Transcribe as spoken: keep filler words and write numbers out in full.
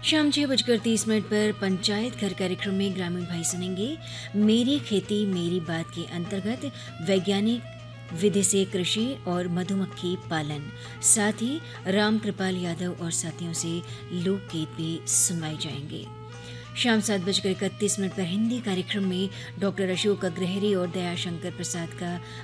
शाम छह बजकर तीस मिनट पर पंचायत घर कार्यक्रम में ग्रामीण भाई सुनेंगे मेरी खेती मेरी बात के अंतर्गत वैज्ञानिक विधि से कृषि और मधुमक्खी पालन, साथ ही राम कृपाल यादव और साथियों से लोकगीत भी सुनवाए जाएंगे। शाम सात बजकर इकतीस मिनट पर हिंदी कार्यक्रम में डॉक्टर अशोक अग्रहरी और दयाशंकर प्रसाद का